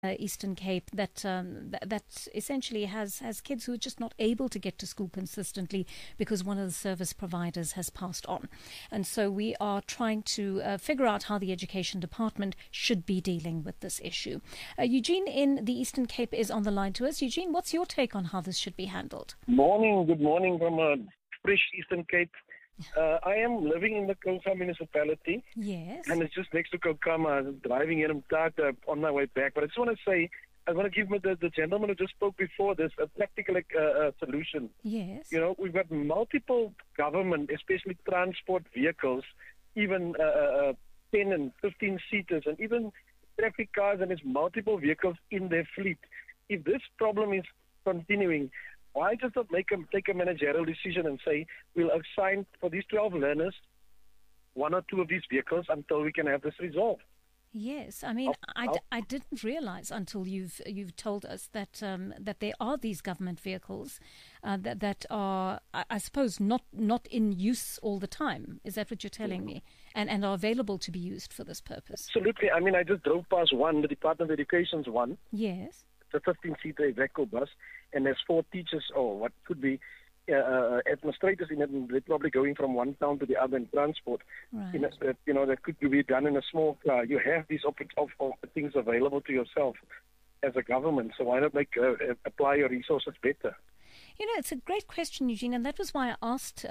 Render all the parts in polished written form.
Eastern Cape that essentially has kids who are just not able to get to school consistently because one of the service providers has passed on. And so we are trying to figure out how the Education Department should be dealing with this issue. Eugene in the Eastern Cape is on the line to us. Eugene, what's your take on how this should be handled? Morning, good morning from fresh Eastern Cape. I am living in the Kosa municipality. Yes. And it's just next to Kokama. I'm driving here in Mtata on my way back. But I just want to say, I want to give the gentleman who just spoke before this a practical solution. Yes. You know, we've got multiple government, especially transport vehicles, even 10 and 15 seaters, and even traffic cars, and there's multiple vehicles in their fleet. If this problem is continuing, why just not take a managerial decision and say we'll assign for these 12 learners one or two of these vehicles until we can have this resolved? Yes, I mean, I didn't realize until you've told us that that there are these government vehicles that are, I suppose, not in use all the time. Is that what you're telling me? And are available to be used for this purpose? Absolutely. I mean, I just drove past one, the Department of Education's one. Yes. It's a 15-seater Iveco bus, and there's 4 teachers, or what could be administrators in it, and they're probably going from one town to the other in transport. Right. That could be done in a small car. You have these things available to yourself as a government, so why not apply your resources better? You know, it's a great question, Eugene, and that was why I asked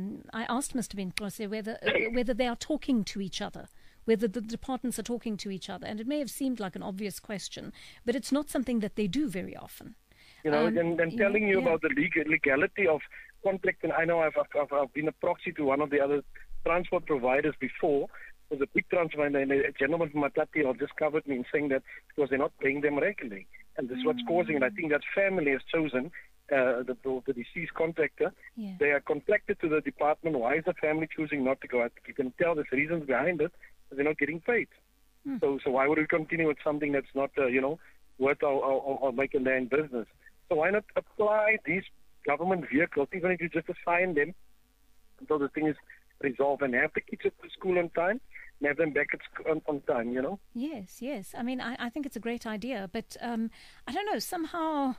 Mr. Bentlose whether they are talking to each other, whether the departments are talking to each other. And it may have seemed like an obvious question, but it's not something that they do very often. You know, and telling you about the legality of contract, and I know I've been a proxy to one of the other transport providers before. It was a big transport, and a gentleman from Matati just covered me in saying that because they're not paying them regularly. And this is what's causing it. I think that family has chosen the deceased contractor. Yeah. They are contracted to the department. Why is the family choosing not to go out? You can tell there's reasons behind it. They're not getting paid. So why would we continue with something that's not, worth our making their own business? So why not apply these government vehicles, even if you just assign them until the thing is resolved, and have the kids at the school on time and have them back at school on time, you know? Yes, yes. I mean, I think it's a great idea, but I don't know, somehow,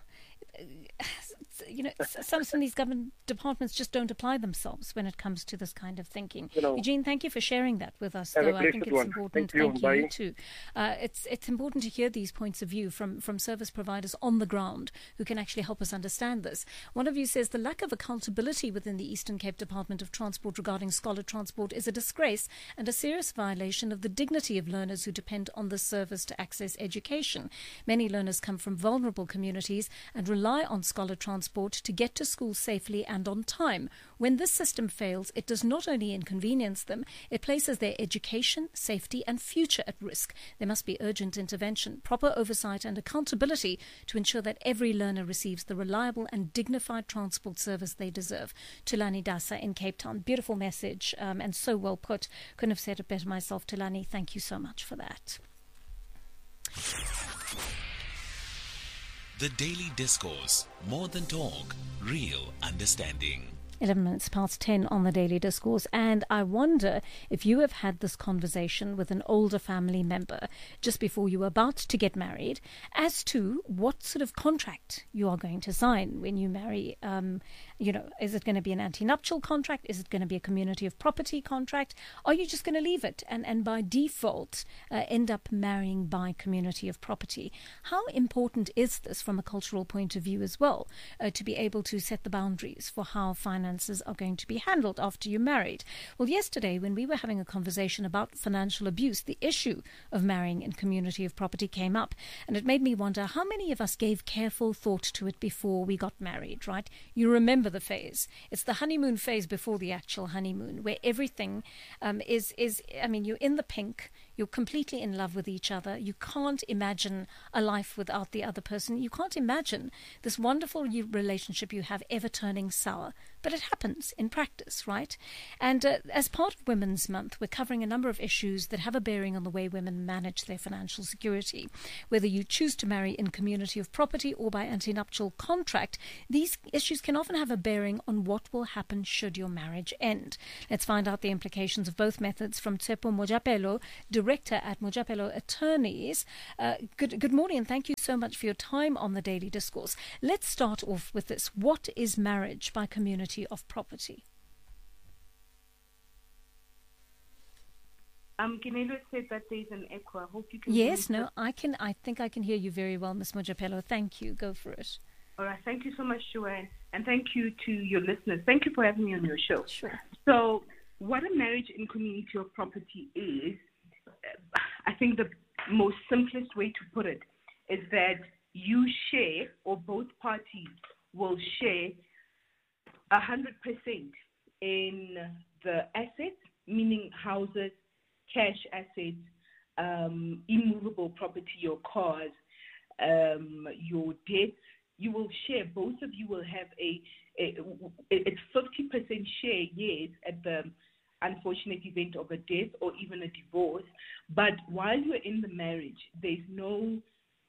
some of these government departments just don't apply themselves when it comes to this kind of thinking. Eugene, thank you for sharing that with us, though. I think it's important. Thank you too. It's important to hear these points of view from service providers on the ground who can actually help us understand this. One of you says the lack of accountability within the Eastern Cape Department of Transport regarding scholar transport is a disgrace and a serious violation of the dignity of learners who depend on this service to access education. Many learners come from vulnerable communities and rely on scholar transport to get to school safely and on time. When this system fails, it does not only inconvenience them, it places their education, safety and future at risk. There must be urgent intervention, proper oversight and accountability to ensure that every learner receives the reliable and dignified transport service they deserve. Tulani Dasa in Cape Town. Beautiful message and so well put. Couldn't have said it better myself, Tulani. Thank you so much for that. The Daily Discourse. More than talk, real understanding. 11 minutes past 10 on the Daily Discourse, and I wonder if you have had this conversation with an older family member just before you were about to get married as to what sort of contract you are going to sign when you marry. Is it going to be an antenuptial contract? Is it going to be a community of property contract? Are you just going to leave it and by default end up marrying by community of property? How important is this from a cultural point of view as well, to be able to set the boundaries for how finances are going to be handled after you're married? Well, yesterday when we were having a conversation about financial abuse, the issue of marrying in community of property came up, and it made me wonder how many of us gave careful thought to it before we got married, right? You remember the phase. It's the honeymoon phase before the actual honeymoon, where everything is you're in the pink, you're completely in love with each other, you can't imagine a life without the other person, you can't imagine this wonderful relationship you have ever turning sour. But it happens in practice, right? And as part of Women's Month, we're covering a number of issues that have a bearing on the way women manage their financial security. Whether you choose to marry in community of property or by antenuptial contract, these issues can often have a bearing on what will happen should your marriage end. Let's find out the implications of both methods from Tsepo Mojapelo, director at Mojapelo Attorneys. Good morning, and thank you so much for your time on the Daily Discourse. Let's start off with this. What is marriage by community of property? Ginelo said that there's an echo. I hope you can Yes, no, I think I can hear you very well, Ms. Mojapelo. Thank you. Go for it. All right. Thank you so much, Joanne. And thank you to your listeners. Thank you for having me on your show. Sure. So what a marriage in community of property is, I think the most simplest way to put it is that you share, or both parties will share 100% in the assets, meaning houses, cash assets, immovable property, your cars, your debts. You will share. Both of you will have it's 50% share, yes, at the unfortunate event of a death or even a divorce. But while you're in the marriage, there's no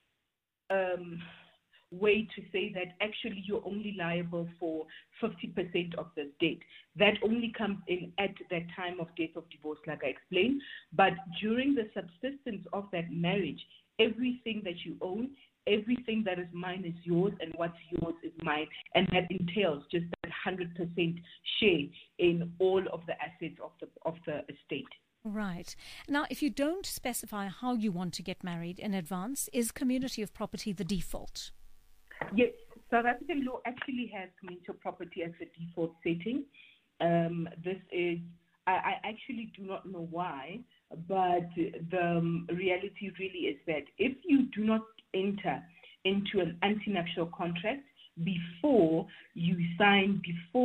way to say that actually you're only liable for 50% of the debt. That only comes in at that time of death of divorce, like I explained. But during the subsistence of that marriage, everything that you own, everything that is mine is yours, and what's yours is mine. And that entails just that 100% share in all of the assets of the estate. Right. Now, if you don't specify how you want to get married in advance, is community of property the default? Yes, South African law actually has community of property as the default setting. This is, I actually do not know why, but the reality really is that if you do not enter into an antenuptial contract before you sign,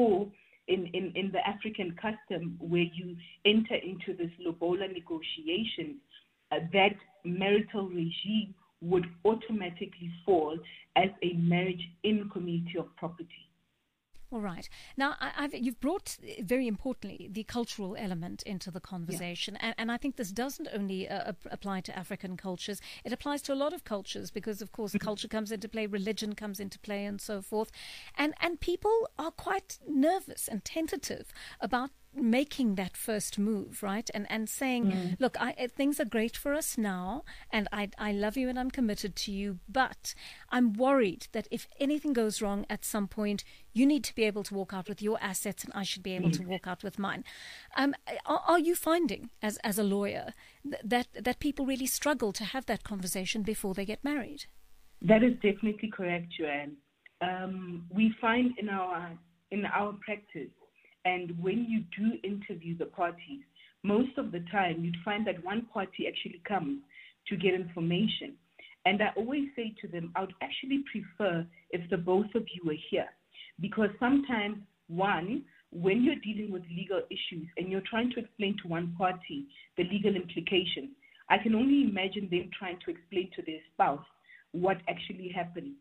in the African custom where you enter into this lobola negotiations, that marital regime would automatically fall as a marriage in community of property. All right. Now, you've brought, very importantly, the cultural element into the conversation. Yeah. And I think this doesn't only apply to African cultures. It applies to a lot of cultures because, of course, culture comes into play, religion comes into play, and so forth. And people are quite nervous and tentative about making that first move, right? And saying, look, things are great for us now, and I love you and I'm committed to you, but I'm worried that if anything goes wrong at some point, you need to be able to walk out with your assets and I should be able to walk out with mine. Are you finding, as a lawyer, that people really struggle to have that conversation before they get married? That is definitely correct, Joanne. We find in our practice, and when you do interview the parties, most of the time you'd find that one party actually comes to get information. And I always say to them, I would actually prefer if the both of you were here. Because sometimes, one, when you're dealing with legal issues and you're trying to explain to one party the legal implications, I can only imagine them trying to explain to their spouse what actually happened,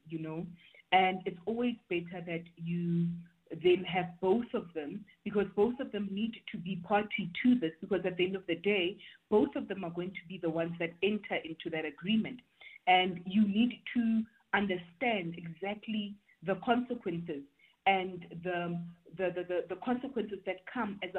And it's always better that you then have both of them, because both of them need to be party to this, because at the end of the day, both of them are going to be the ones that enter into that agreement. And you need to understand exactly the consequences and the consequences that come as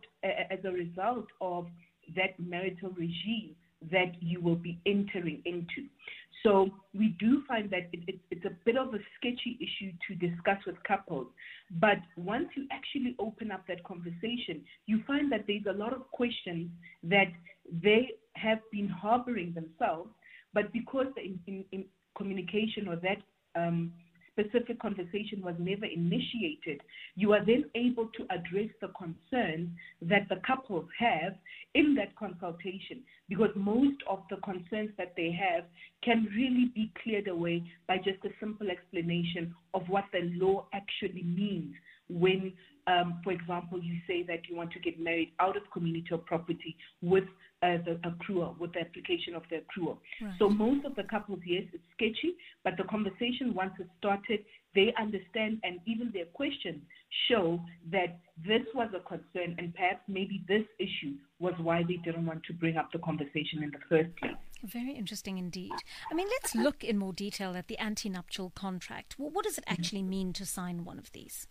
a result of that marital regime that you will be entering into. So we do find that it's a bit of a sketchy issue to discuss with couples. But once you actually open up that conversation, you find that there's a lot of questions that they have been harboring themselves, but because the in communication or that specific conversation was never initiated, you are then able to address the concerns that the couples have in that consultation, because most of the concerns that they have can really be cleared away by just a simple explanation of what the law actually means when, for example, you say that you want to get married out of community of property with the accrual, with the application of the accrual. Right. So most of the couples, yes, it's sketchy, but the conversation, once it started, they understand, and even their questions show that this was a concern, and perhaps maybe this issue was why they didn't want to bring up the conversation in the first place. Very interesting indeed. I mean, let's look in more detail at the antenuptial contract. What does it actually mean to sign one of these?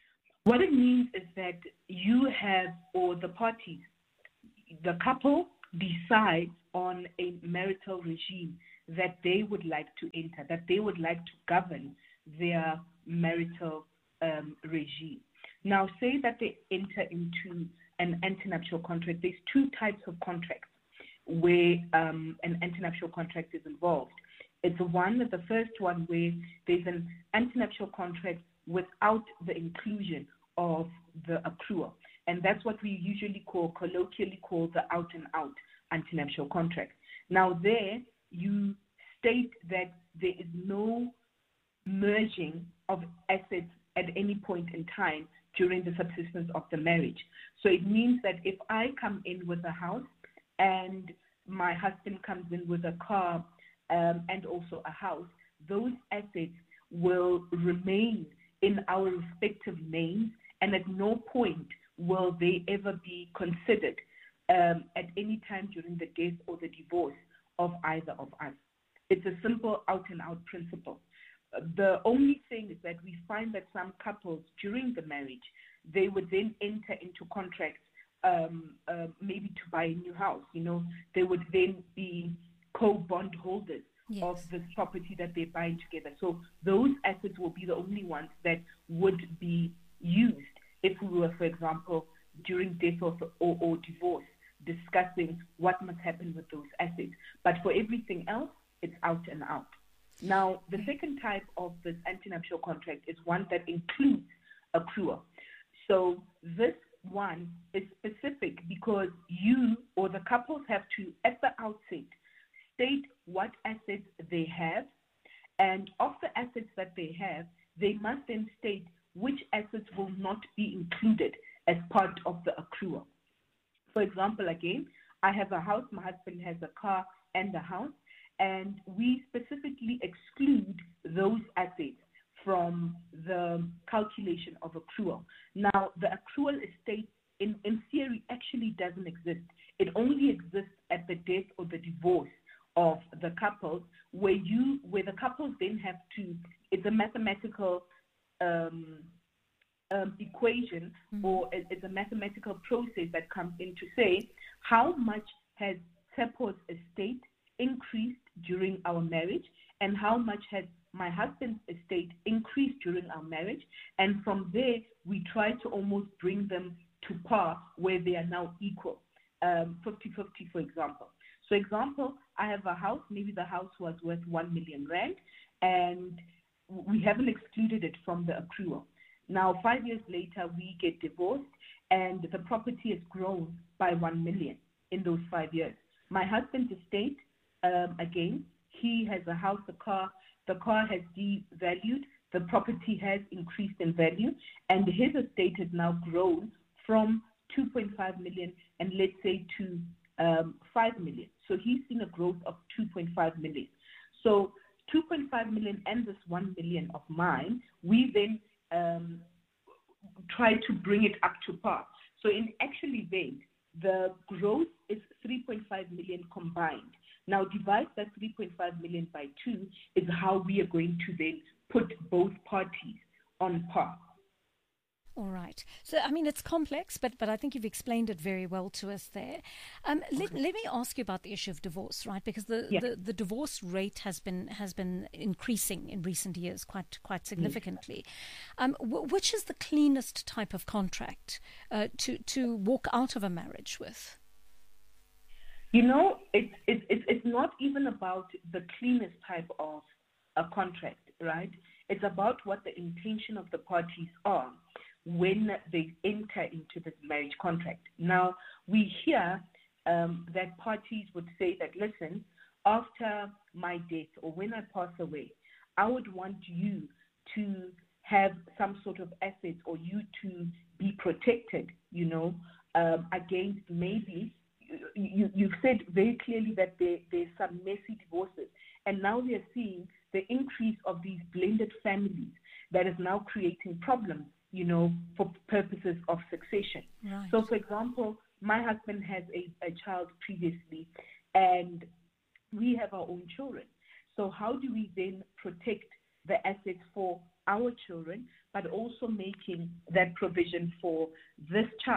What it means is that you have, or the parties, the couple decides on a marital regime that they would like to enter, that they would like to govern their marital regime. Now, say that they enter into an antenuptial contract. There's two types of contracts where an antenuptial contract is involved. It's the first one where there's an antenuptial contract without the inclusion of the accrual. And that's what we usually colloquially call the out-and-out antenuptial contract. Now there, you state that there is no merging of assets at any point in time during the subsistence of the marriage. So it means that if I come in with a house and my husband comes in with a car and also a house, those assets will remain in our respective names, and at no point will they ever be considered at any time during the death or the divorce of either of us. It's a simple out-and-out principle. The only thing is that we find that some couples during the marriage, they would then enter into contracts maybe to buy a new house. They would then be co-bond holders of this property that they're buying together. So those assets will be the only ones that would be used if we were, for example, during death or divorce, discussing what must happen with those assets. But for everything else, it's out and out. Now, the second type of this antenuptial contract is one that includes accrual. So this one is specific because you or the couples have to, at the outset, state what assets they have, and of the assets that they have, they must then state which assets will not be included as part of the accrual. For example, again, I have a house, my husband has a car and a house, and we specifically exclude those assets from the calculation of accrual. Now, the accrual estate, in theory, actually doesn't exist. It only exists at the death or the divorce of the couples, where the couples then have to, it's a mathematical equation, or it's a mathematical process that comes in to say how much has Tsepo's estate increased during our marriage, and how much has my husband's estate increased during our marriage, and from there we try to almost bring them to par where they are now equal, 50-50, for example. So example, I have a house, maybe the house was worth 1 million rand, and we haven't excluded it from the accrual. Now, 5 years later, we get divorced, and the property has grown by 1 million in those 5 years. My husband's estate, again, he has a house, a car. The car has devalued. The property has increased in value, and his estate has now grown from 2.5 million and let's say to 5 million. So he's seen a growth of 2.5 million. So 2.5 million and this 1 million of mine, we then try to bring it up to par. So in actual event, the growth is 3.5 million combined. Now divide that 3.5 million by 2 is how we are going to then put both parties on par. All right. So, I mean, it's complex, but I think you've explained it very well to us there. Let me ask you about the issue of divorce, right? Because the divorce rate has been increasing in recent years quite significantly. Which is the cleanest type of contract to walk out of a marriage with? You know, it's not even about the cleanest type of a contract, right? It's about what the intention of the parties are when they enter into this marriage contract. Now, we hear that parties would say that, listen, after my death or when I pass away, I would want you to have some sort of assets or you to be protected, against maybe, you've said very clearly that there's some messy divorces. And now we are seeing the increase of these blended families that is now creating problems, for purposes of succession. Right. So, for example, my husband has a child previously, and we have our own children. So how do we then protect the assets for our children, but also making that provision for this child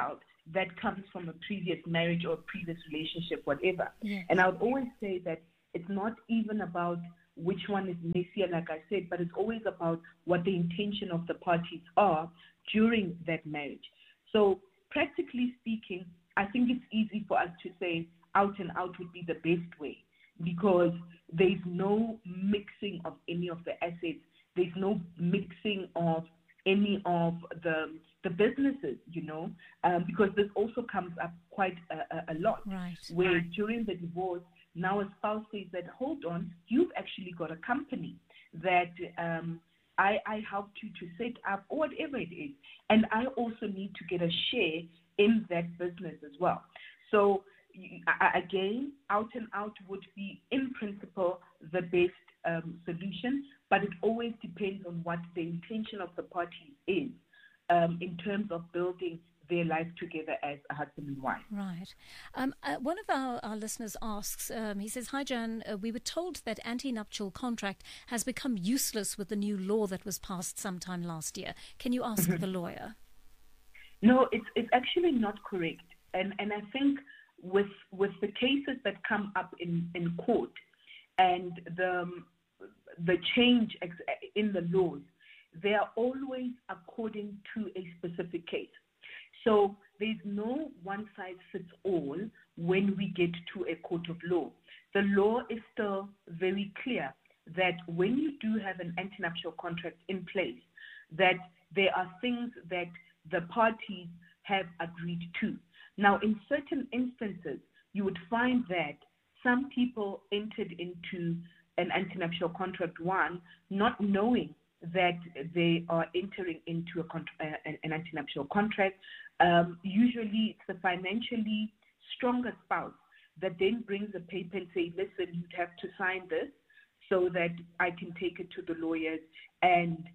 that comes from a previous marriage or a previous relationship, whatever. Yes. And I would always say that it's not even about which one is messier, like I said, but it's always about what the intention of the parties are during that marriage. So practically speaking, I think it's easy for us to say out and out would be the best way, because there's no mixing of any of the assets. There's no mixing of any of the businesses, because this also comes up quite a lot. Right. Where during the divorce, now a spouse says that, hold on, you've actually got a company that I helped you to set up, or whatever it is, and I also need to get a share in that business as well. So again, out and out would be, in principle, the best solution, but it always depends on what the intention of the parties is in terms of building their life together as a husband and wife. Right. One of our listeners asks, he says, "Hi, Jan, we were told that anti-nuptial contract has become useless with the new law that was passed sometime last year. Can you ask the lawyer?" No, it's actually not correct. And I think with the cases that come up in court and the change in the laws, they are always according to a specific case. So there's no one-size-fits-all when we get to a court of law. The law is still very clear that when you do have an anti-nuptial contract in place, that there are things that the parties have agreed to. Now, in certain instances, you would find that some people entered into an anti-nuptial contract, not knowing that they are entering into an anti-nuptial contract. Usually, it's the financially stronger spouse that then brings a paper and says, listen, you'd have to sign this so that I can take it to the lawyers, and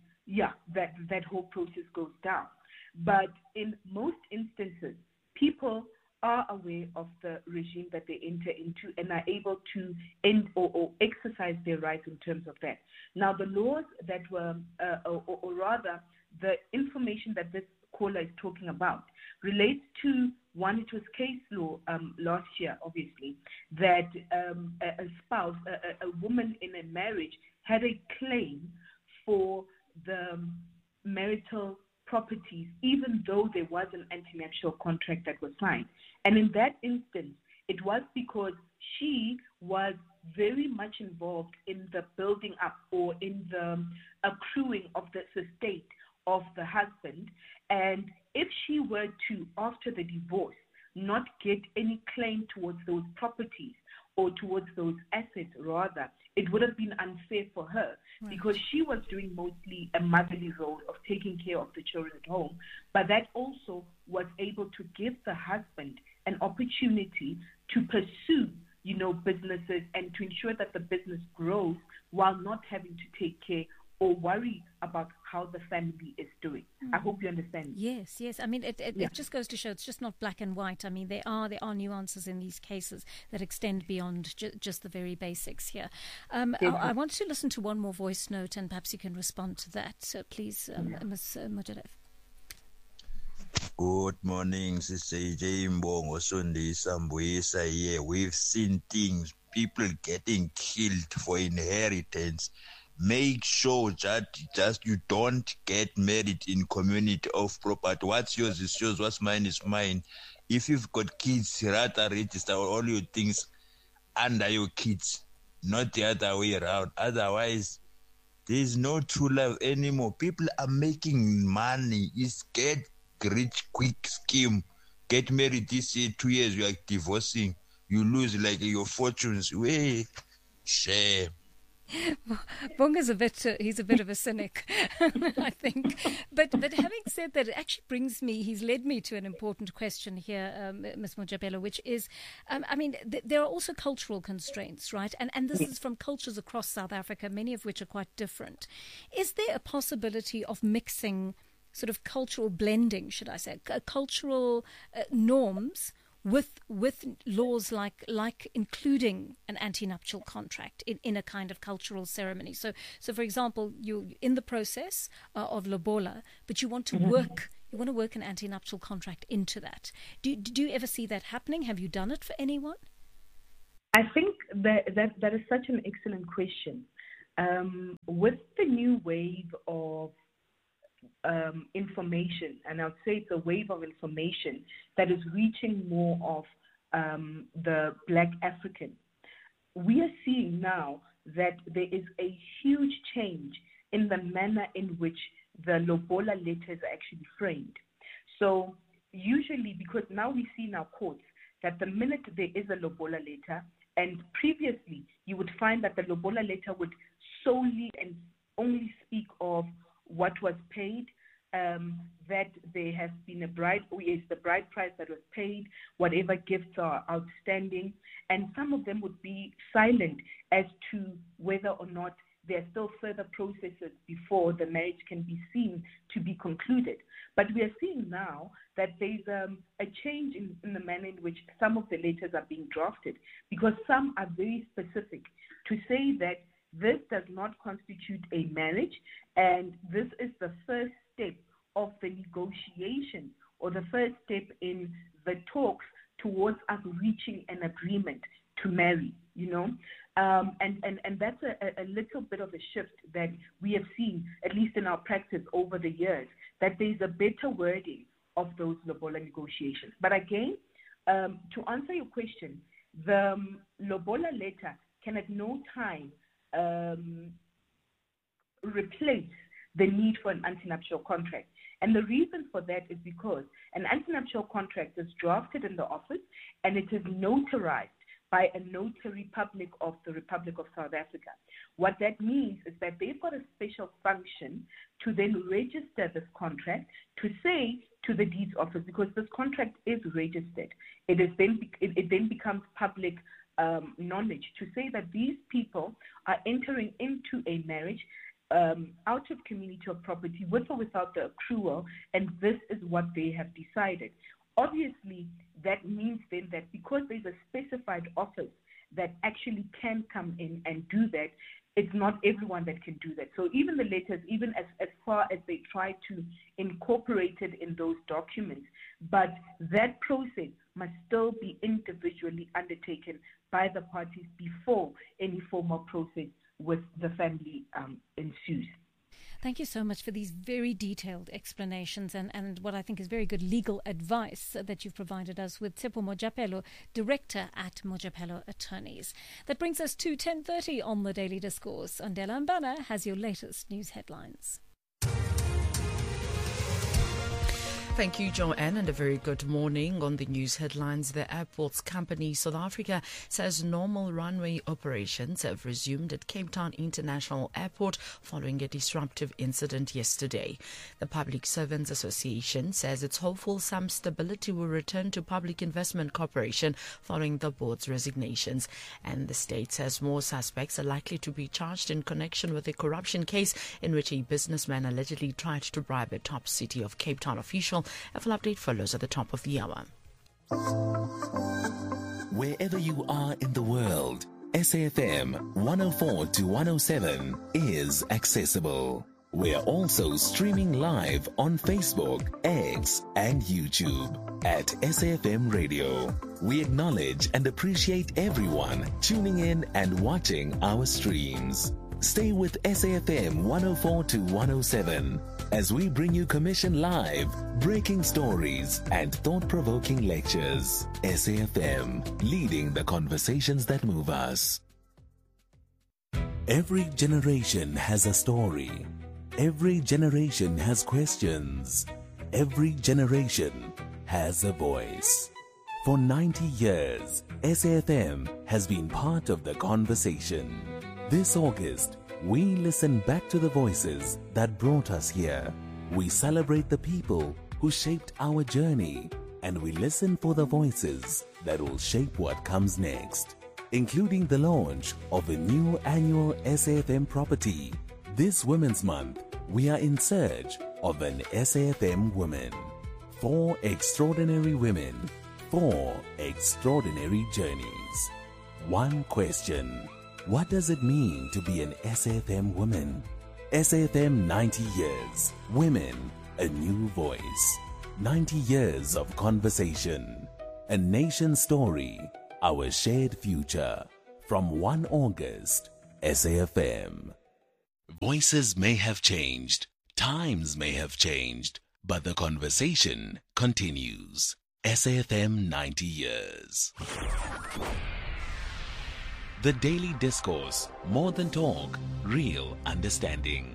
that whole process goes down. But in most instances, people are aware of the regime that they enter into and are able to end or exercise their rights in terms of that. Now, the laws that were, or rather, the information that this caller is talking about relates to one. It was case law last year, obviously, that a spouse, a woman in a marriage, had a claim for the marital properties, even though there was an anti-nuptial contract that was signed. And in that instance, it was because she was very much involved in the building up or in the accruing of the estate of the husband. And if she were to, after the divorce, not get any claim towards those properties or towards those assets, rather, it would have been unfair for her, because she was doing mostly a motherly role of taking care of the children at home, but that also was able to give the husband an opportunity to pursue, businesses and to ensure that the business grows while not having to take care or worry about how the family is doing. I hope you understand. Yes. I mean, it just goes to show it's just not black and white. I mean, there are nuances in these cases that extend beyond just the very basics here. I want to listen to one more voice note, and perhaps you can respond to that. So please, Ms. Mojarev. Good morning, Sister Mbongo Sunday Sambuisa here. We've seen things, people getting killed for inheritance. Make sure that just you don't get married in community of property. What's yours is yours, what's mine is mine. If you've got kids, rather register all your things under your kids, not the other way around. Otherwise, there's no true love anymore. People are making money. It's get rich quick scheme. Get married this year, 2 years, you are divorcing. You lose like your fortunes. Shame. Bonga's he's a bit of a cynic, I think. But having said that, it actually he's led me to an important question here, Ms. Mojabelo, which is, there are also cultural constraints, right? And this is from cultures across South Africa, many of which are quite different. Is there a possibility of mixing sort of cultural blending, should I say, cultural norms with laws like including an antenuptial contract in a kind of cultural ceremony. So for example, you're in the process of lobola, but you want to work. You want to work an antenuptial contract into that. Do you ever see that happening? Have you done it for anyone? I think that is such an excellent question. With the new wave of information, and I'd say it's a wave of information that is reaching more of the Black African, we are seeing now that there is a huge change in the manner in which the lobola letters are actually framed. So usually, because now we see in our courts that the minute there is a lobola letter, and previously you would find that the lobola letter would solely and only speak of what was paid, that there has been a bride, is the bride price that was paid, whatever gifts are outstanding, and some of them would be silent as to whether or not there are still further processes before the marriage can be seen to be concluded. But we are seeing now that there's a change in the manner in which some of the letters are being drafted, because some are very specific to say that this does not constitute a marriage, and this is the first step of the negotiation or the first step in the talks towards us reaching an agreement to marry, and that's a little bit of a shift that we have seen, at least in our practice over the years, that there's a better wording of those lobola negotiations. But again, to answer your question, the lobola letter can at no time replace the need for an antenuptial contract. And the reason for that is because an antenuptial contract is drafted in the office and it is notarized by a notary public of the Republic of South Africa. What that means is that they've got a special function to then register this contract, to say to the deeds office, because this contract is registered, it then becomes public knowledge, to say that these people are entering into a marriage out of community of property, with or without the accrual, and this is what they have decided. Obviously, that means then that because there's a specified office that actually can come in and do that, it's not everyone that can do that. So even the letters, even as far as they try to incorporate it in those documents, but that process must still be individually undertaken by the parties before any formal process with the family ensues. Thank you so much for these very detailed explanations and what I think is very good legal advice that you've provided us with. Tshepo Mojapelo, Director at Mojapelo Attorneys. That brings us to 10:30 on the Daily Discourse. Andela Mbana has your latest news headlines. Thank you, Joanne, and a very good morning. On the news headlines, the Airports Company South Africa says normal runway operations have resumed at Cape Town International Airport following a disruptive incident yesterday. The Public Servants Association says it's hopeful some stability will return to Public Investment Corporation following the board's resignations. And the state says more suspects are likely to be charged in connection with a corruption case in which a businessman allegedly tried to bribe a top City of Cape Town official. A full update follows at the top of the hour. Wherever you are in the world, SAFM 104 to 107 is accessible. We're also streaming live on Facebook, X, and YouTube at SAFM Radio. We acknowledge and appreciate everyone tuning in and watching our streams. Stay with SAFM 104 to 107 as we bring you Commission Live, breaking stories, and thought-provoking lectures. SAFM, leading the conversations that move us. Every generation has a story. Every generation has questions. Every generation has a voice. For 90 years, SAFM has been part of the conversation. This August, we listen back to the voices that brought us here. We celebrate the people who shaped our journey, and we listen for the voices that will shape what comes next, including the launch of a new annual SAFM property. This Women's Month, we are in search of an SAFM woman. 4 extraordinary women, 4 extraordinary journeys. 1 question. What does it mean to be an SAFM woman? SAFM 90 years. Women, a new voice. 90 years of conversation. A nation story. Our shared future. From 1 August, SAFM. Voices may have changed. Times may have changed. But the conversation continues. SAFM 90 years. The Daily Discourse, more than talk, real understanding.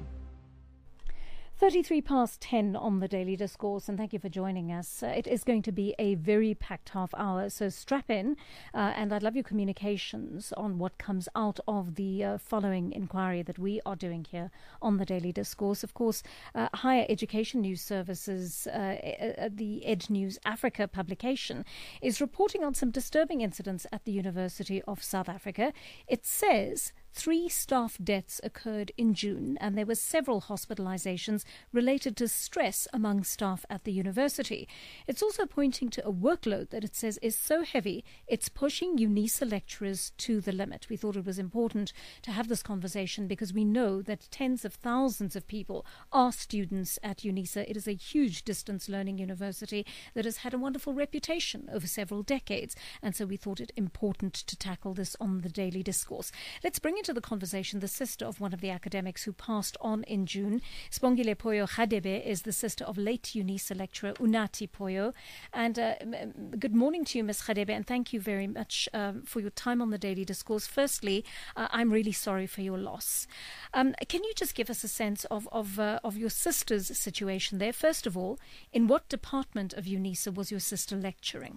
33 past 10 on the Daily Discourse, and thank you for joining us. It is going to be a very packed half hour, so strap in, and I'd love your communications on what comes out of the following inquiry that we are doing here on the Daily Discourse. Of course, Higher Education News Services, the Ed News Africa publication, is reporting on some disturbing incidents at the University of South Africa. It says 3 staff deaths occurred in June, and there were several hospitalizations related to stress among staff at the university. It's also pointing to a workload that it says is so heavy it's pushing UNISA lecturers to the limit. We thought it was important to have this conversation because we know that tens of thousands of people are students at UNISA. It is a huge distance learning university that has had a wonderful reputation over several decades, and so we thought it important to tackle this on the Daily Discourse. Let's bring into the conversation the sister of one of the academics who passed on in June. Sibongile Poyo Radebe is the sister of late UNISA lecturer Unathi Poyo. And good morning to you, Ms. Radebe, and thank you very much for your time on the Daily Discourse. Firstly, I'm really sorry for your loss. Can you just give us a sense of your sister's situation there? First of all, in what department of UNISA was your sister lecturing?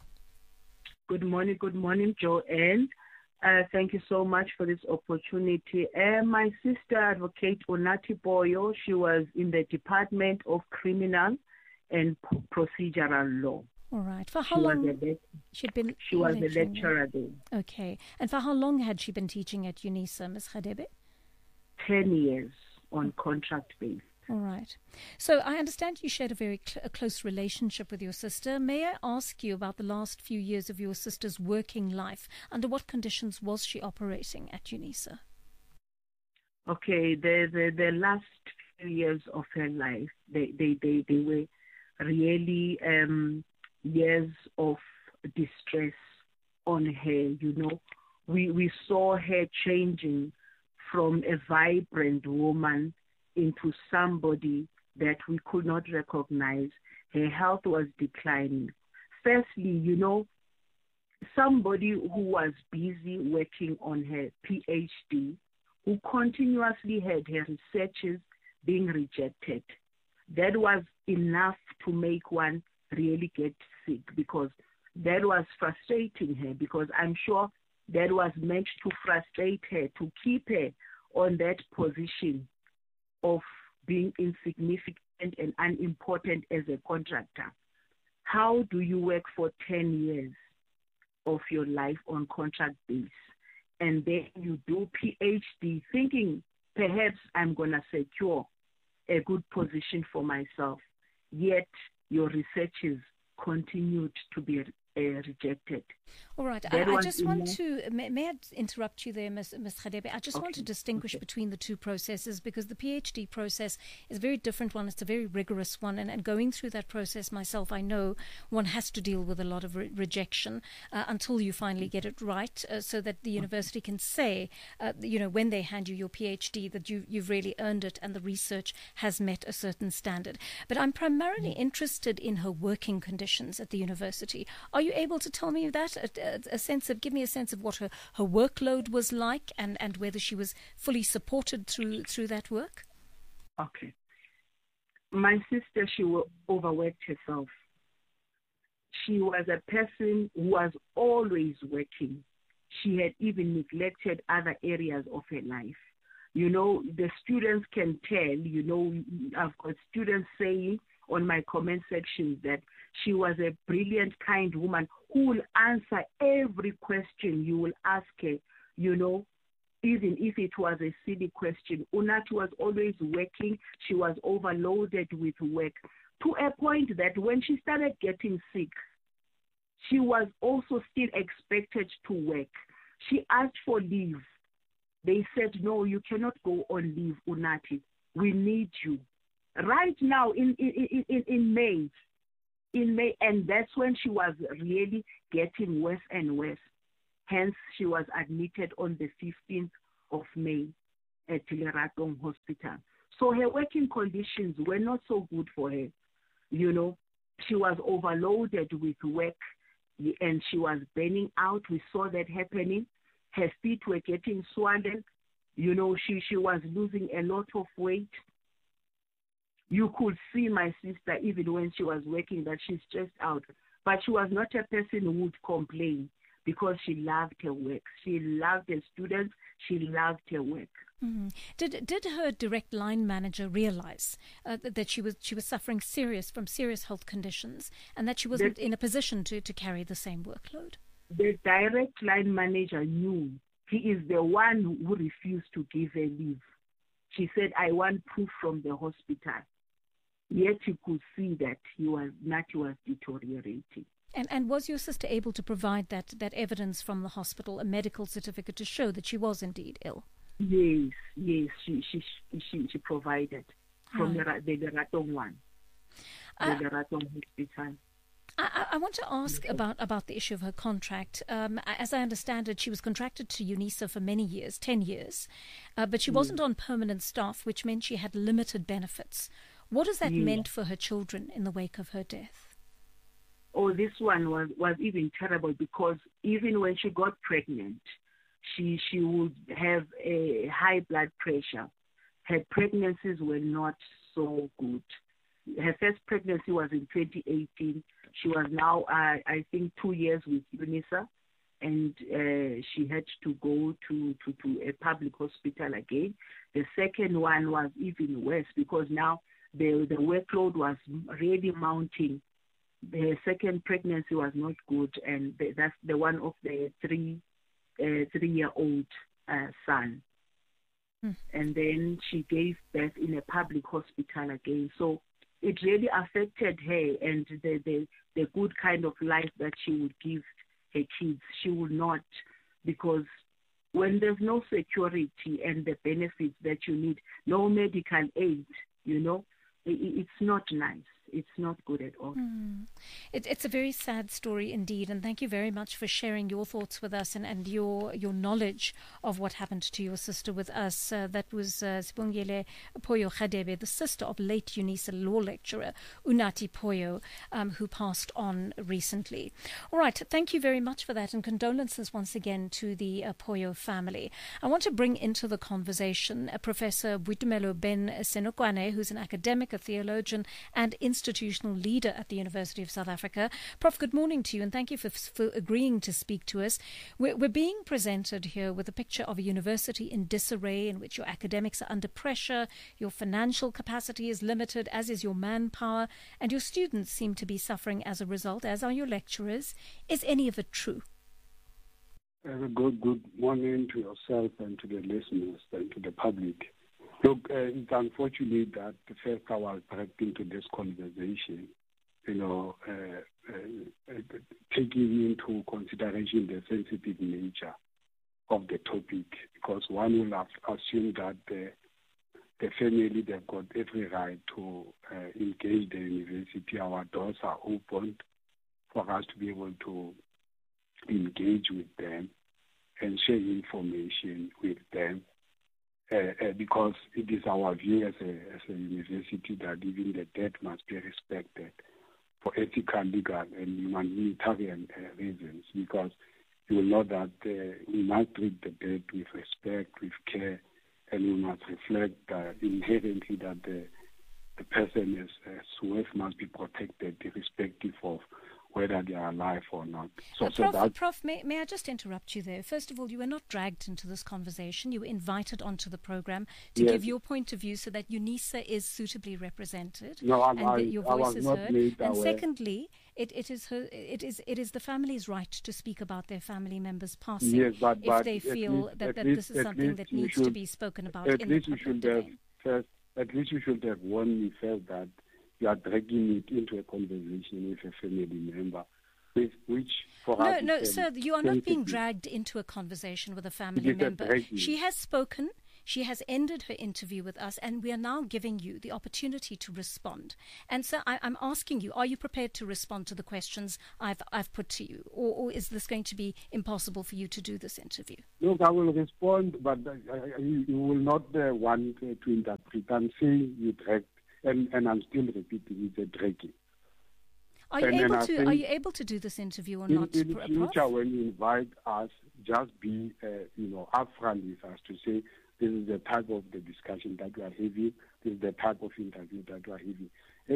Good morning, Joanne. Thank you so much for this opportunity. My sister, Advocate Unathi Poyo, she was in the Department of Criminal and Procedural Law. All right. For how long? She was a lecturer there. Okay. And for how long had she been teaching at UNISA, Ms. Radebe? 10 years on contract basis. All right. So I understand you shared a very close relationship with your sister. May I ask you about the last few years of your sister's working life? Under what conditions was she operating at UNISA? Okay, the last few years of her life, they were really years of distress on her. You know, we saw her changing from a vibrant woman into somebody that we could not recognize. Her health was declining. Firstly, you know, somebody who was busy working on her PhD, who continuously had her researches being rejected. That was enough to make one really get sick, because that was frustrating her, because I'm sure that was meant to frustrate her, to keep her on that position of being insignificant and unimportant as a contractor. How do you work for 10 years of your life on contract base, and then you do PhD thinking perhaps I'm going to secure a good position for myself, yet your researches continued to be rejected? All right. I just want to, may I interrupt you there, Ms. Radebe? I just want to distinguish between the two processes, because the PhD process is a very different one. It's a very rigorous one. And going through that process myself, I know one has to deal with a lot of rejection until you finally get it right, so that the university can say, when they hand you your PhD, that you've really earned it and the research has met a certain standard. But I'm primarily interested in her working conditions at the university. Are you able to tell me that? Give me a sense of what her workload was like, and whether she was fully supported through that work? Okay. My sister, she overworked herself. She was a person who was always working. She had even neglected other areas of her life. You know, the students can tell, I've got students saying on my comment section that she was a brilliant, kind woman who will answer every question you will ask her, even if it was a silly question. Unathi was always working. She was overloaded with work, to a point that when she started getting sick, She was also still expected to work. She asked for leave. They said, no, you cannot go on leave, Unathi. We need you. Right now, in May, and that's when she was really getting worse and worse. Hence, she was admitted on the 15th of May at Leratong Hospital. So her working conditions were not so good for her. You know, she was overloaded with work and she was burning out. We saw that happening. Her feet were getting swollen. You know, she was losing a lot of weight. You could see my sister, even when she was working, that she's stressed out. But she was not a person who would complain because she loved her work. She loved her students. She loved her work. Mm-hmm. Did her direct line manager realize that she was suffering from serious health conditions and that she wasn't in a position to carry the same workload? The direct line manager knew. He is the one who refused to give her leave. She said, I want proof from the hospital. Yet you could see that he was deteriorating. And was your sister able to provide that evidence from the hospital, a medical certificate to show that she was indeed ill? Yes, she provided from the Leratong one, the Leratong hospital. I want to ask about the issue of her contract. As I understand it, she was contracted to UNISA for many years, 10 years, but she wasn't on permanent staff, which meant she had limited benefits. What has that meant for her children in the wake of her death? Oh, this one was even terrible because even when she got pregnant, she would have a high blood pressure. Her pregnancies were not so good. Her first pregnancy was in 2018. She was now, I think, 2 years with UNISA, and she had to go to a public hospital again. The second one was even worse because now the workload was really mounting. The second pregnancy was not good, and that's the one of the three-year-old son. And then she gave birth in a public hospital again. So it really affected her and the good kind of life that she would give her kids. She would not, because when there's no security and the benefits that you need, no medical aid, you know, it's not nice. It's not good at all. It's a very sad story indeed, and thank you very much for sharing your thoughts with us and your knowledge of what happened to your sister with us. That was Sibongile Poyo Khadebe, the sister of late UNISA law lecturer Unathi Poyo, who passed on recently. All right, thank you very much for that, and condolences once again to the Poyo family. I want to bring into the conversation Professor Boitumelo Ben Senokwane, who's an academic, a theologian, and institutional leader at the University of South Africa. Prof, good morning to you, and thank you for agreeing to speak to us. We're being presented here with a picture of a university in disarray in which your academics are under pressure, your financial capacity is limited, as is your manpower, and your students seem to be suffering as a result, as are your lecturers. Is any of it true? Good morning to yourself and to the listeners and to the public. Look, it's unfortunate that the first I was dragged into this conversation, you know, taking into consideration the sensitive nature of the topic, because one will have assumed that the family, they've got every right to engage the university. Our doors are open for us to be able to engage with them and share information with them. Because it is our view as a university that even the dead must be respected for ethical, legal, and humanitarian reasons. Because you will know that we must treat the dead with respect, with care, and we must reflect inherently that the person's worth must be protected, irrespective of whether they are alive or not. Prof, may I just interrupt you there? First of all, you were not dragged into this conversation. You were invited onto the program to give your point of view so that UNISA is suitably represented and that your voice is heard. And secondly, it is the family's right to speak about their family members passing if they feel that this is something that needs to be spoken about in the public domain. At least you should have warned me first that you are dragging it into a conversation with a family member. with which for us... No, sir, you are not being dragged into a conversation with a family member. She has spoken. She has ended her interview with us, and we are now giving you the opportunity to respond. And so I'm asking you, are you prepared to respond to the questions I've put to you? Or is this going to be impossible for you to do this interview? Look, I will respond, but you will not want to interpret. I'm saying you dragged, and I'm still repeating, it's a dragging. Are you able to do this interview or not? In the future, when you invite us, just be upfront with us to say, this is the type of the discussion that we are having. This is the type of interview that we are having.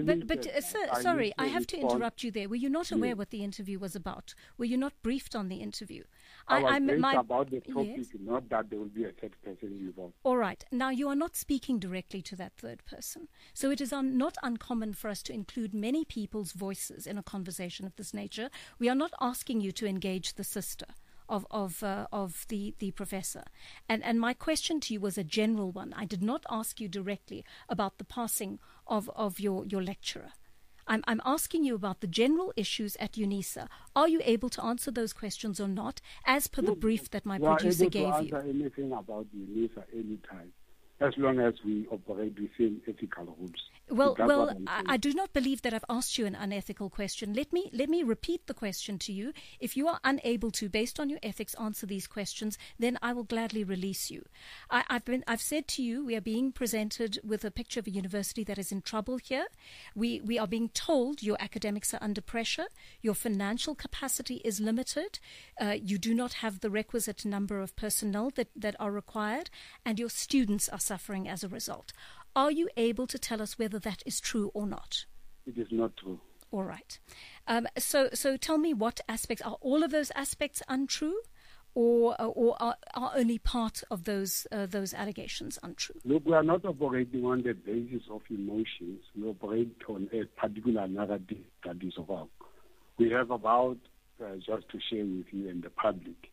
Sir, sorry, I have to interrupt you there. Were you not aware what the interview was about? Were you not briefed on the interview? I'm about the topic, yes? Not that there will be a third person involved. All right. Now, you are not speaking directly to that third person. So it is not uncommon for us to include many people's voices in a conversation of this nature. We are not asking you to engage the sister of the professor. And my question to you was a general one. I did not ask you directly about the passing of your lecturer. I'm asking you about the general issues at UNISA. Are you able to answer those questions or not, as per the brief that my producer gave you? We are able to answer anything about UNISA anytime, as long as we operate within ethical rules. Well, I do not believe that I've asked you an unethical question. Let me repeat the question to you. If you are unable to, based on your ethics, answer these questions, then I will gladly release you. I've said to you, we are being presented with a picture of a university that is in trouble here. We are being told your academics are under pressure. Your financial capacity is limited. You do not have the requisite number of personnel that are required, and your students are suffering as a result. Are you able to tell us whether that is true or not? It is not true. All right. So tell me what aspects. Are all of those aspects untrue, or are only part of those allegations untrue? Look, we are not operating on the basis of emotions. We operate on a particular narrative that is wrong. We have about, just to share with you and the public,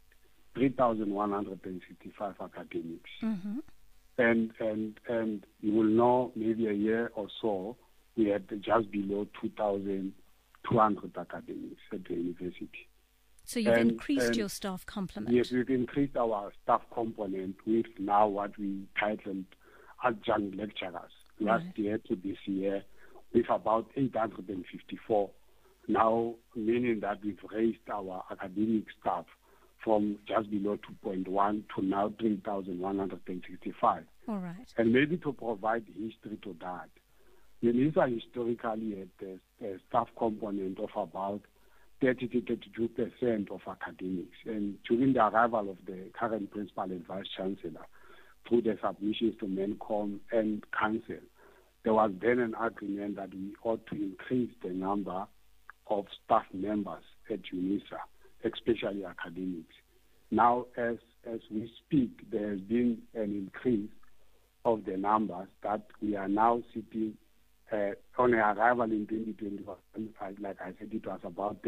3,165 academics. Mm-hmm. And you will know maybe a year or so, we had just below 2,200 academics at the university. So you've increased your staff complement? Yes, we've increased our staff component with now what we titled adjunct lecturers. Last year to this year, with about 854. Now, meaning that we've raised our academic staff from just below 2.1 to now 3,165. All right. And maybe to provide history to that, UNISA historically had a staff component of about 30 to 32% of academics. And during the arrival of the current principal and vice chancellor, through the submissions to MENCOM and Council, there was then an agreement that we ought to increase the number of staff members at UNISA, especially academics. Now, as we speak, there has been an increase of the numbers that we are now sitting on an arrival in 2021. Like I said, it was about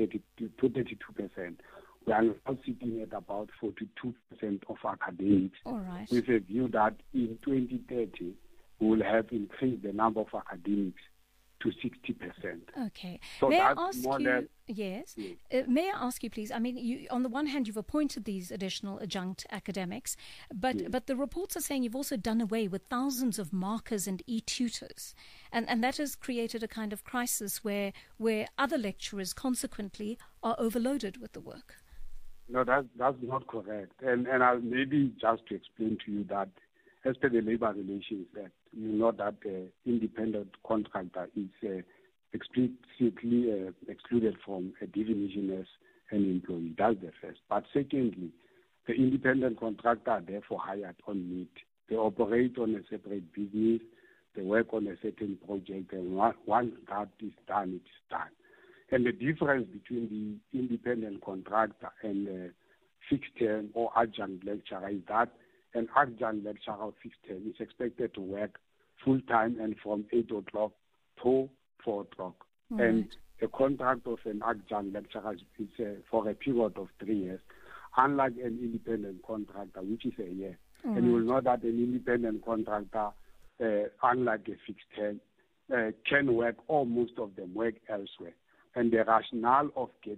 32%. We are now sitting at about 42% of academics. All right. With a view that in 2030, we will have increased the number of academics to 60%. Okay. So may that's I ask more you? than, Yes. May I ask you, please? I mean, on the one hand, you've appointed these additional adjunct academics, but the reports are saying you've also done away with thousands of markers and e-tutors, and that has created a kind of crisis where other lecturers consequently are overloaded with the work. No, that's not correct. And I'll maybe just to explain to you that as per the Labour Relations Act, you know that the independent contractor is explicitly excluded from a definition as an employee. That's the first. But secondly, the independent contractor are therefore hired on need. They operate on a separate business. They work on a certain project, and once that is done, it is done. And the difference between the independent contractor and the fixed term or adjunct lecturer is that an adjunct lecturer or fixed term is expected to work full-time and from 8 o'clock to 4 o'clock. Right. And the contract of an adjunct lecturer is for a period of 3 years, unlike an independent contractor, which is a year. Right. And you will know that an independent contractor, unlike a fixed term, can work, or most of them work elsewhere. And the rationale of getting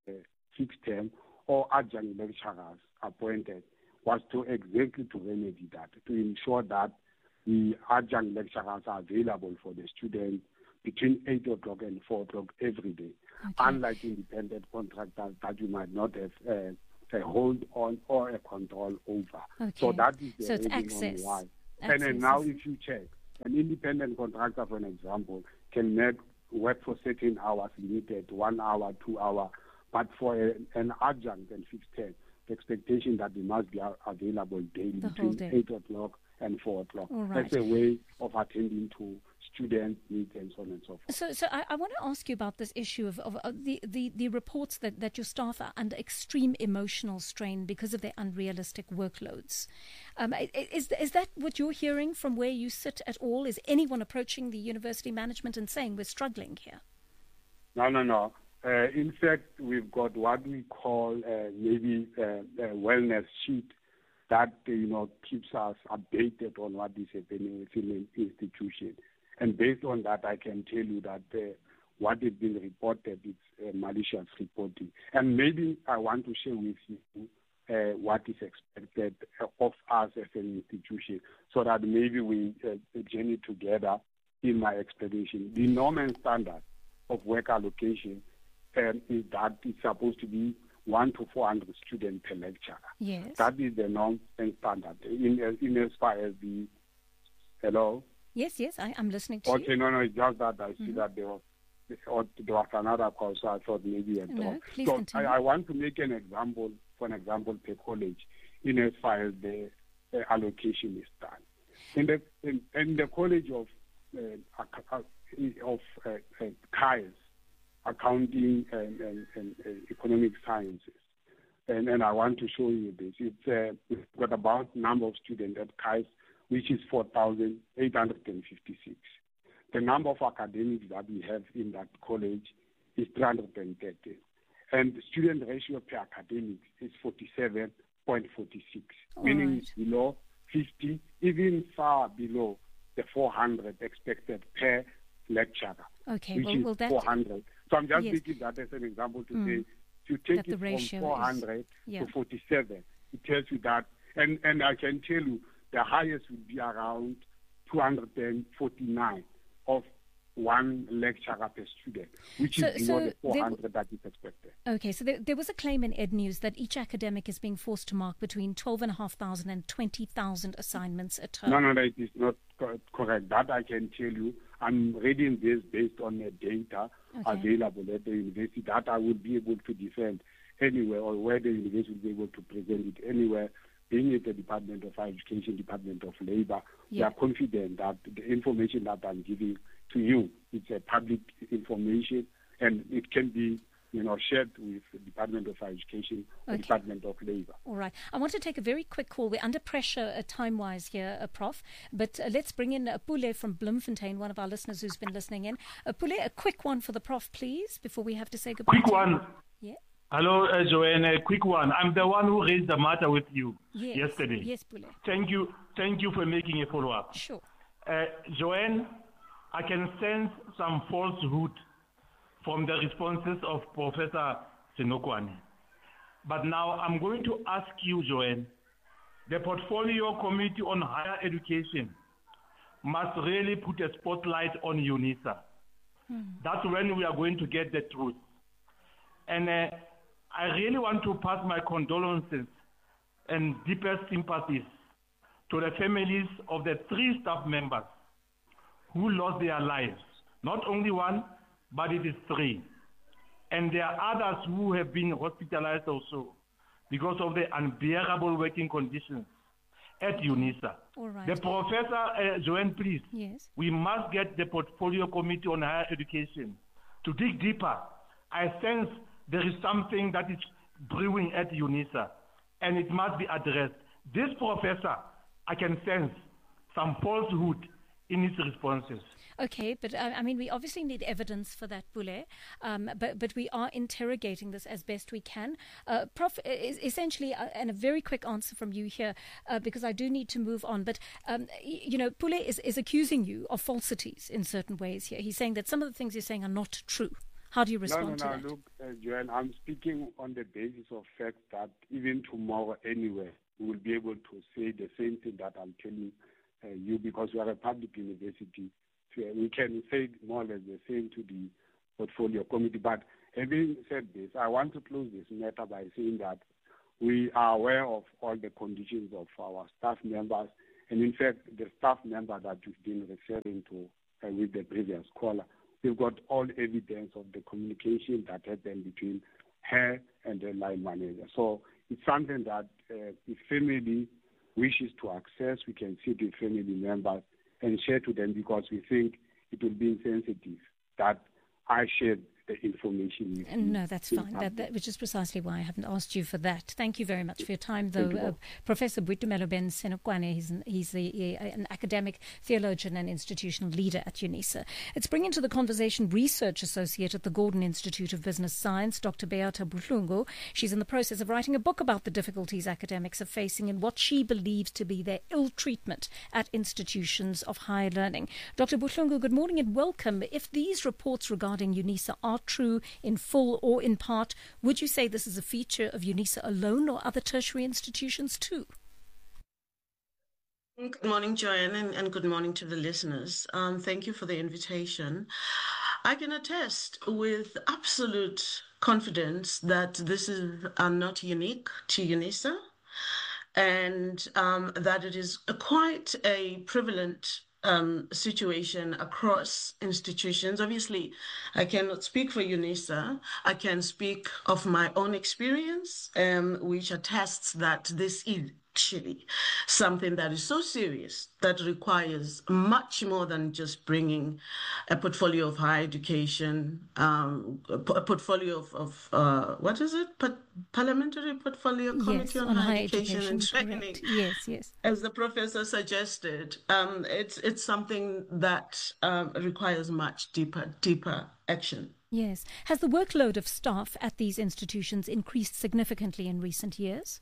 fixed term or adjunct lecturers appointed was to remedy that, to ensure that the adjunct lecturers are available for the students between 8 o'clock and 4 o'clock every day, unlike independent contractors that you might not have a hold on or a control over. So that is the reason access. Why. And now if you check, an independent contractor, for an example, can make work for certain hours limited, 1 hour, 2 hours, but for an adjunct and fixed term, the expectation that they must be available daily between 8 o'clock and 4 o'clock. That's a way of attending to student needs and so on and so forth. So I want to ask you about this issue of the reports that your staff are under extreme emotional strain because of their unrealistic workloads. Is that what you're hearing from where you sit at all? Is anyone approaching the university management and saying we're struggling here? No. In fact, we've got what we call maybe a wellness sheet that keeps us updated on what is happening within the institution. And based on that, I can tell you that what is being reported is malicious reporting. And maybe I want to share with you what is expected of us as an institution, so that maybe we journey together in my explanation. The norm and standard of work allocation is that it's supposed to be 100 to 400 students per lecturer. Yes. That is the norm and standard. In as far as the... Hello? Yes, I'm listening to you. Okay, no, it's just that I see that there was another call, so I thought maybe a No, please so continue. I want to make an example, per college, in as far as the allocation is done. In the College of CAIS, Accounting and Economic Sciences, and I want to show you this. We've got about number of students at CAIS, which is 4,856. The number of academics that we have in that college is 330. And the student ratio per academic is 47.46, meaning it's below 50, even far below the 400 expected per lecturer, which is 400. So I'm just taking that as an example to say, if you take it from 400 to 47, it tells you that, and I can tell you, the highest would be around 249 of one lecturer per student, which is below the 400 that is expected. Okay, so there was a claim in Ed News that each academic is being forced to mark between 12,500 and 20,000 assignments a term. No, that is not correct. That I can tell you. I'm reading this based on the data available at the university that I would be able to defend anywhere, or where the university will be able to present it anywhere, being it the Department of Higher Education, Department of Labor. We are confident that the information that I'm giving to you, it's a public information, and it can be shared with the Department of Higher Education or Department of Labor. All right. I want to take a very quick call. We're under pressure time-wise here, Prof. But let's bring in Pule from Bloemfontein, one of our listeners who's been listening in. Pule, a quick one for the Prof, please, before we have to say goodbye. Quick one. Yeah. Hello, Joanne. A quick one. I'm the one who raised the matter with you yesterday. Yes, Pule. Thank you for making a follow-up. Sure. Joanne, I can sense some falsehood from the responses of Professor Senokwane. But now I'm going to ask you, Joanne, the Portfolio Committee on Higher Education must really put a spotlight on UNISA. That's when we are going to get the truth. And I really want to pass my condolences and deepest sympathies to the families of the 3 staff members who lost their lives. Not only one, but it is 3. And there are others who have been hospitalized also because of the unbearable working conditions at UNISA. All right. The Professor, Joanne, please. Yes. We must get the Portfolio Committee on Higher Education to dig deeper. I sense there is something that is brewing at UNISA, and it must be addressed. This professor, I can sense some falsehood in his responses. Okay, but we obviously need evidence for that, Pule, but we are interrogating this as best we can. Prof, essentially, and a very quick answer from you here, because I do need to move on, but, Pule is accusing you of falsities in certain ways here. He's saying that some of the things you're saying are not true. How do you respond to that? Look, Joanne, I'm speaking on the basis of fact that even tomorrow anywhere, we will be able to say the same thing that I'm telling you, because we are a public university. So we can say more or less the same to the portfolio committee. But having said this, I want to close this matter by saying that we are aware of all the conditions of our staff members. And in fact, the staff member that you've been referring to with the previous caller, we've got all evidence of the communication that happened between her and the line manager. So it's something that if family wishes to access, we can sit with family members and share to them, because we think it will be insensitive that I shared the information with you. No, that's fine. Which is precisely why I haven't asked you for that. Thank you very much for your time, though. Professor Boitumelo Ben Senokwane, he's an academic theologian and institutional leader at UNISA. Let's bring into the conversation research associate at the Gordon Institute of Business Science, Dr. Beata Buhlungu. She's in the process of writing a book about the difficulties academics are facing and what she believes to be their ill treatment at institutions of higher learning. Dr. Buhlungu, good morning and welcome. If these reports regarding UNISA are true in full or in part, would you say this is a feature of UNISA alone or other tertiary institutions too? Good morning, Joanne, and good morning to the listeners. Thank you for the invitation. I can attest with absolute confidence that this is not unique to UNISA, and that it is quite a prevalent situation across institutions. Obviously, I cannot speak for UNISA. I can speak of my own experience, which attests that this is actually something that is so serious that requires much more than just bringing a portfolio of higher education, a portfolio of what is it? Parliamentary portfolio committee on higher education and training. Yes. As the professor suggested, it's something that requires much deeper action. Yes. Has the workload of staff at these institutions increased significantly in recent years?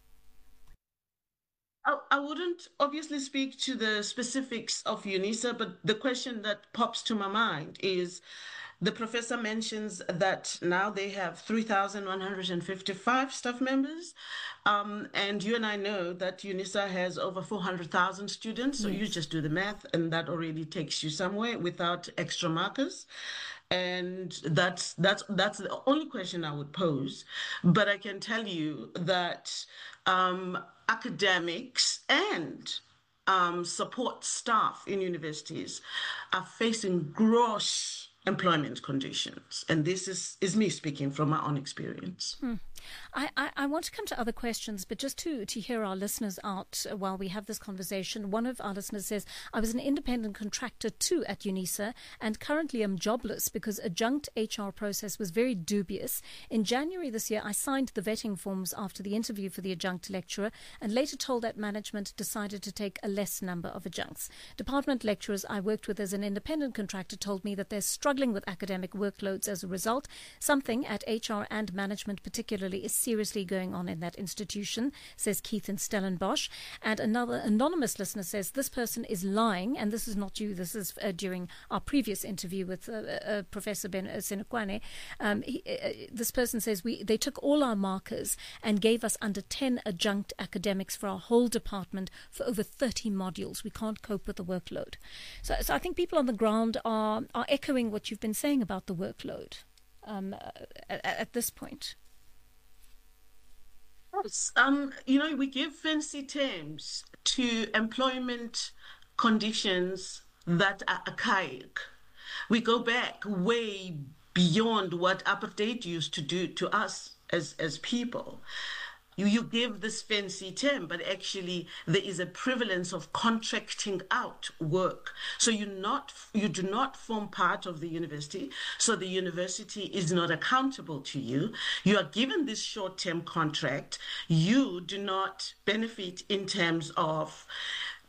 I wouldn't obviously speak to the specifics of UNISA, but the question that pops to my mind is the professor mentions that now they have 3,155 staff members, and you and I know that UNISA has over 400,000 students, so you just do the math, and that already takes you somewhere without extra markers. And that's the only question I would pose. But I can tell you that academics and support staff in universities are facing gross employment conditions. And this is me speaking from my own experience. I want to come to other questions, but just to hear our listeners out while we have this conversation. One of our listeners says, I was an independent contractor too at UNISA and currently am jobless because adjunct HR process was very dubious. In January this year, I signed the vetting forms after the interview for the adjunct lecturer and later told that management decided to take a less number of adjuncts. Department lecturers I worked with as an independent contractor told me that they're struggling with academic workloads as a result. Something at HR and management particularly is seriously going on in that institution, says Keith in Stellenbosch. And another anonymous listener says this person is lying, and this is not you, this is during our previous interview with Professor Ben Senokwane. This person says they took all our markers and gave us under 10 adjunct academics for our whole department for over 30 modules. We can't cope with the workload. So I think people on the ground are echoing what you've been saying about the workload at this point. We give fancy terms to employment conditions that are archaic. We go back way beyond what apartheid used to do to us as people. You give this fancy term, but actually there is a prevalence of contracting out work. So you do not form part of the university, so the university is not accountable to you. You are given this short-term contract. You do not benefit in terms of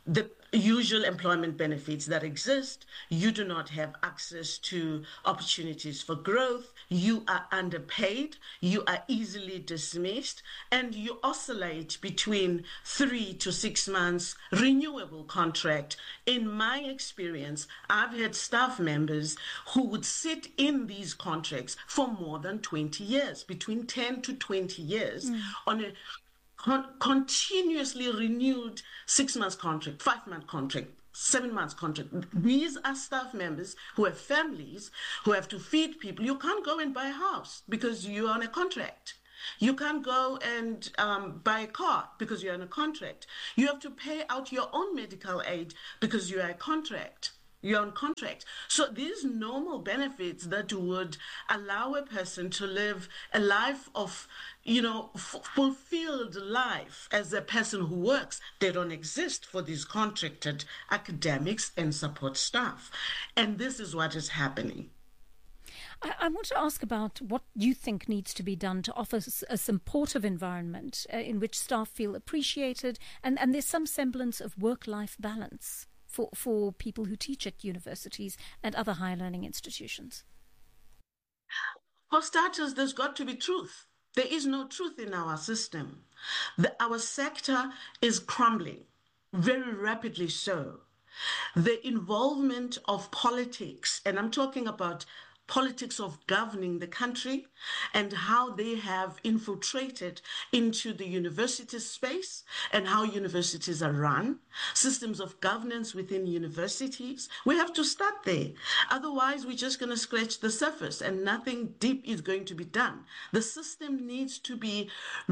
the usual employment benefits that exist. You do not have access to opportunities for growth. You are underpaid. You are easily dismissed. And you oscillate between 3 to 6 months renewable contract. In my experience, I've had staff members who would sit in these contracts for more than 20 years, between 10 to 20 years, on a continuously renewed 6 months contract, 5 month contract, 7 months contract. These are staff members who have families, who have to feed people. You can't go and buy a house because you're on a contract. You can't go and buy a car because you're on a contract. You have to pay out your own medical aid because you're a contract. You're on contract. So these normal benefits that would allow a person to live a life of, fulfilled life as a person who works, they don't exist for these contracted academics and support staff. And this is what is happening. I want to ask about what you think needs to be done to offer a supportive environment in which staff feel appreciated and there's some semblance of work-life balance for people who teach at universities and other higher learning institutions. For starters, there's got to be truth. There is no truth in our system. Our sector is crumbling, very rapidly so. The involvement of politics, and I'm talking about politics of governing the country and how they have infiltrated into the university space and how universities are run, systems of governance within universities. We have to start there. Otherwise, we're just going to scratch the surface and nothing deep is going to be done. The system needs to be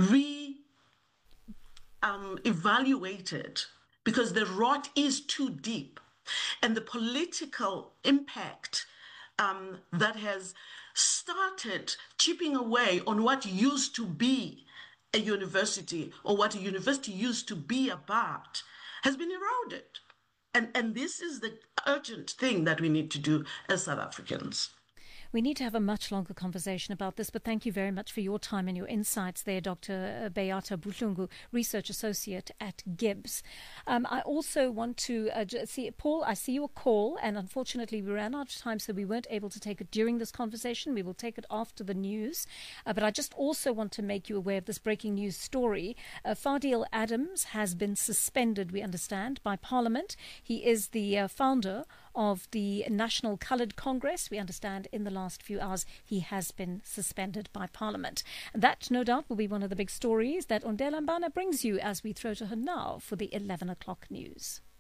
evaluated because the rot is too deep and the political impact that has started chipping away on what used to be a university or what a university used to be about has been eroded. And this is the urgent thing that we need to do as South Africans. We need to have a much longer conversation about this, but thank you very much for your time and your insights there, Dr. Beata Buhlungu, Research Associate at GIBS. I also want to see, Paul, I see your call, and unfortunately we ran out of time, so we weren't able to take it during this conversation. We will take it after the news. But I just also want to make you aware of this breaking news story. Fadil Adams has been suspended, we understand, by Parliament. He is the founder of the National Coloured Congress. We understand in the last few hours he has been suspended by Parliament. That, no doubt, will be one of the big stories that Ondela Mbana brings you as we throw to her now for the 11 o'clock news.